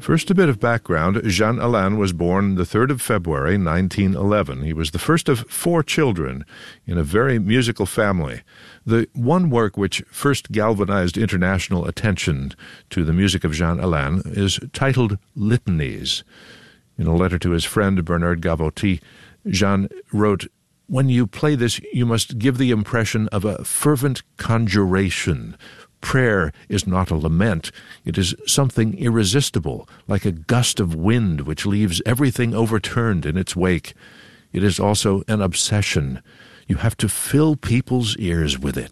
First, a bit of background. Jean Alain was born the 3rd of February, 1911. He was the first of 4 children in a very musical family. The one work which first galvanized international attention to the music of Jean Alain is titled Litanies. In a letter to his friend Bernard Gavotti, Jean wrote, "When you play this, you must give the impression of a fervent conjuration. Prayer is not a lament. It is something irresistible, like a gust of wind which leaves everything overturned in its wake. It is also an obsession. You have to fill people's ears with it."